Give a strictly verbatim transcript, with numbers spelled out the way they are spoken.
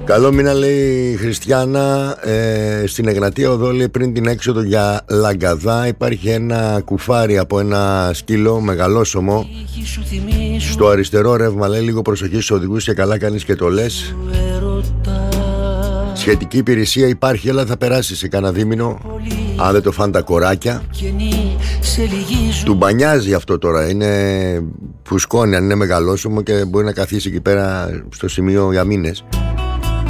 Καλό μήνα, λέει η Χριστιανά. ε, Στην Εγνατία οδό, λέει, πριν την έξοδο για Λαγκαδά, υπάρχει ένα κουφάρι από ένα σκύλο μεγαλόσωμο στο αριστερό ρεύμα, λέει. Λίγο προσοχή στους οδηγούς και καλά κάνεις και το λες. Σχετική υπηρεσία υπάρχει, αλλά θα περάσει σε κανένα δίμηνο. Αν δεν το φάνε τα κοράκια. Του μπανιάζει αυτό τώρα. Είναι φουσκώνει αν είναι μεγαλόσωμο και μπορεί να καθίσει εκεί πέρα στο σημείο για μήνες.